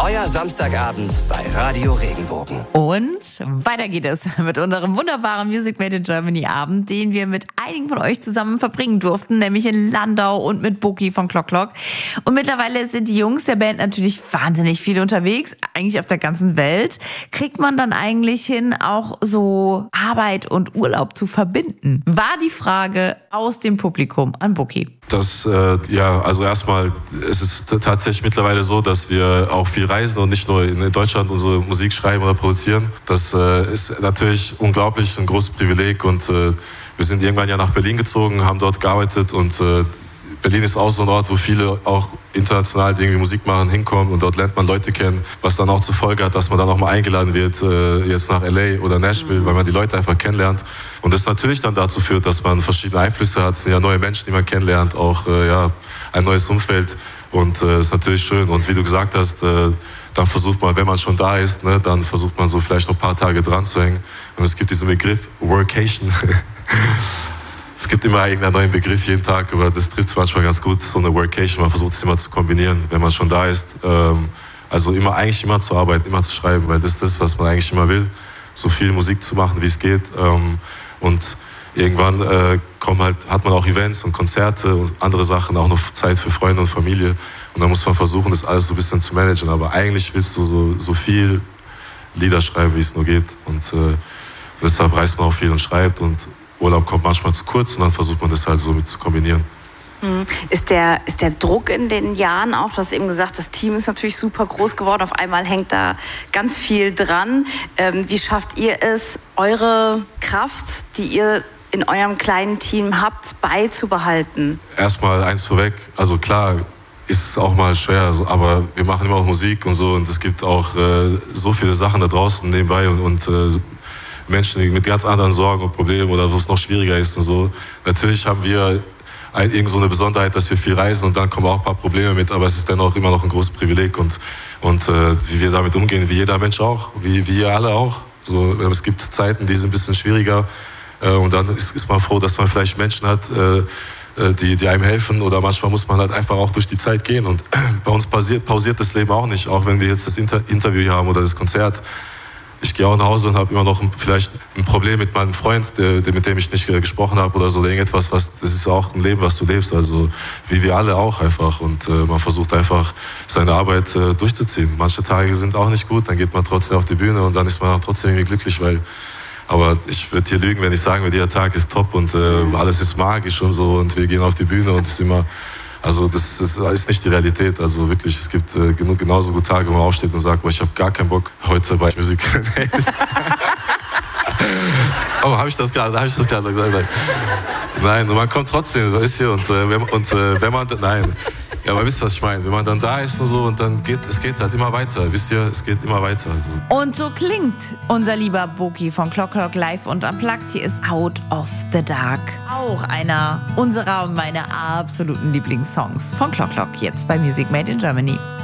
Euer Samstagabend bei Radio Regenbogen. Und weiter geht es mit unserem wunderbaren Music Made in Germany Abend, den wir mit einigen von euch zusammen verbringen durften, nämlich in Landau und mit Bookie von Clock Clock. Und mittlerweile sind die Jungs der Band natürlich wahnsinnig viel unterwegs, eigentlich auf der ganzen Welt. Kriegt man dann eigentlich hin, auch so Arbeit und Urlaub zu verbinden? War die Frage aus dem Publikum an Bookie. Also erstmal, es ist tatsächlich mittlerweile so, dass wir auch viel reisen und nicht nur in Deutschland unsere Musik schreiben oder produzieren. Das ist natürlich unglaublich ein großes Privileg und wir sind irgendwann ja nach Berlin gezogen, haben dort gearbeitet und Berlin ist auch so ein Ort, wo viele auch international die irgendwie Musik machen, hinkommen und dort lernt man Leute kennen, was dann auch zur Folge hat, dass man dann auch mal eingeladen wird, jetzt nach LA oder Nashville, weil man die Leute einfach kennenlernt. Und das natürlich dann dazu führt, dass man verschiedene Einflüsse hat, es sind ja neue Menschen, die man kennenlernt, auch ein neues Umfeld und das ist natürlich schön. Und wie du gesagt hast, dann versucht man, wenn man schon da ist, ne, dann versucht man so vielleicht noch ein paar Tage dran zu hängen. Und es gibt diesen Begriff Workation. Es gibt immer irgendeinen neuen Begriff jeden Tag, aber das trifft es manchmal ganz gut, so eine Workation. Man versucht es immer zu kombinieren, wenn man schon da ist. Also eigentlich immer zu arbeiten, immer zu schreiben, weil das ist das, was man eigentlich immer will. So viel Musik zu machen, wie es geht. Und irgendwann hat man auch Events und Konzerte und andere Sachen, auch noch Zeit für Freunde und Familie. Und dann muss man versuchen, das alles so ein bisschen zu managen. Aber eigentlich willst du so viel Lieder schreiben, wie es nur geht. Und deshalb reist man auch viel und schreibt und Urlaub kommt manchmal zu kurz und dann versucht man das halt so mit zu kombinieren. Ist der Druck in den Jahren auch, du hast eben gesagt, das Team ist natürlich super groß geworden, auf einmal hängt da ganz viel dran. Wie schafft ihr es, eure Kraft, die ihr in eurem kleinen Team habt, beizubehalten? Erstmal eins vorweg, also klar ist es auch mal schwer, aber wir machen immer auch Musik und so und es gibt auch so viele Sachen da draußen nebenbei und Menschen mit ganz anderen Sorgen und Problemen oder wo es noch schwieriger ist und so. Natürlich haben wir irgend so eine Besonderheit, dass wir viel reisen und dann kommen auch ein paar Probleme mit, aber es ist dennoch immer noch ein großes Privileg und wie wir damit umgehen, wie jeder Mensch auch, wie ihr alle auch. So, es gibt Zeiten, die sind ein bisschen schwieriger und dann ist man froh, dass man vielleicht Menschen hat, die einem helfen oder manchmal muss man halt einfach auch durch die Zeit gehen und bei uns pausiert das Leben auch nicht, auch wenn wir jetzt das Interview hier haben oder das Konzert. Ich gehe auch nach Hause und habe immer noch vielleicht ein Problem mit meinem Freund, mit dem ich nicht gesprochen habe oder so, oder irgendetwas, das ist auch ein Leben, was du lebst, also wie wir alle auch einfach und man versucht einfach seine Arbeit durchzuziehen. Manche Tage sind auch nicht gut, dann geht man trotzdem auf die Bühne und dann ist man auch trotzdem irgendwie glücklich, aber ich würde hier lügen, wenn ich sagen würde, jeder Tag ist top und alles ist magisch und so und wir gehen auf die Bühne und es ist immer... Also das ist nicht die Realität. Also wirklich, es gibt genauso gute Tage, wo man aufsteht und sagt, ich habe gar keinen Bock heute bei Musik. Oh, habe ich das gerade gesagt? Nein, und man kommt trotzdem, ist hier wenn man nein. Ja, aber wisst ihr, was ich meine? Wenn man dann da ist und so und dann geht halt immer weiter. Wisst ihr, es geht immer weiter. Also. Und so klingt unser lieber Bookie von Clock Clock live und unplugged. Hier ist Out of the Dark. Auch einer unserer und meiner absoluten Lieblingssongs von Clock Clock jetzt bei Music Made in Germany.